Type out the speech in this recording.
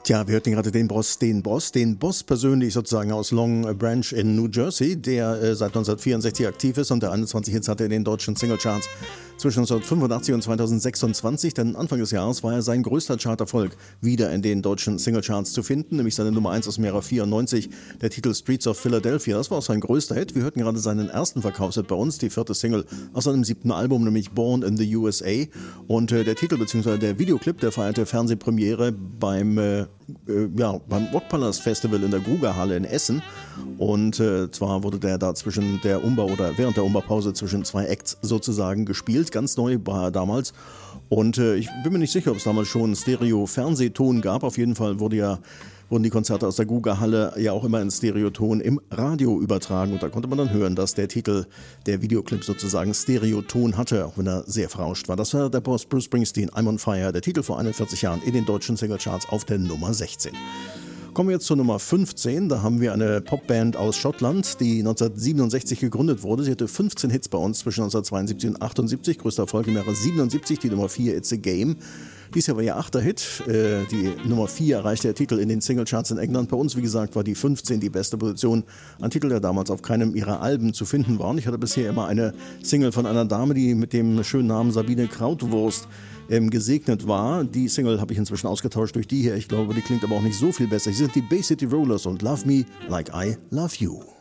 Tja, wir hörten gerade den Boss persönlich sozusagen aus Long Branch in New Jersey, der seit 1964 aktiv ist und der 21 Hits hatte in den deutschen Singlecharts zwischen 1985 und 2026, denn Anfang des Jahres war sein größter Charterfolg wieder in den deutschen Singlecharts zu finden, nämlich seine Nummer 1 aus dem Jahre 94, der Titel Streets of Philadelphia. Das war auch sein größter Hit. Wir hörten gerade seinen ersten Verkaufshit bei uns, die 4. Single aus seinem 7. Album, nämlich Born in the USA. Und der Titel bzw. der Videoclip, der feierte Fernsehpremiere beim Rockpalast Festival in der Grugerhalle in Essen. Und zwar wurde der da während der Umbaupause zwischen zwei Acts sozusagen gespielt. Ganz neu war er damals. Und ich bin mir nicht sicher, ob es damals schon Stereo-Fernsehton gab. Auf jeden Fall wurden die Konzerte aus der Grugerhalle ja auch immer in Stereoton im Radio übertragen. Und da konnte man dann hören, dass der Titel, der Videoclip sozusagen Stereoton hatte, auch wenn er sehr verrauscht war. Das war der Boss Bruce Springsteen, I'm on Fire, der Titel vor 41 Jahren in den deutschen Singlecharts auf der Nummer 16. Kommen wir jetzt zur Nummer 15. Da haben wir eine Popband aus Schottland, die 1967 gegründet wurde. Sie hatte 15 Hits bei uns zwischen 1972 und 1978. Größter Erfolg im Jahre 77, die Nummer 4, It's a Game. Dies Jahr war ihr 8. Hit. Die Nummer 4 erreichte der Titel in den Singlecharts in England. Bei uns, wie gesagt, war die 15 die beste Position. Ein Titel, der damals auf keinem ihrer Alben zu finden war. Und ich hatte bisher immer eine Single von einer Dame, die mit dem schönen Namen Sabine Krautwurst gesegnet war. Die Single habe ich inzwischen ausgetauscht durch die hier. Ich glaube, die klingt aber auch nicht so viel besser. Hier sind die Bay City Rollers und Love Me Like I Love You.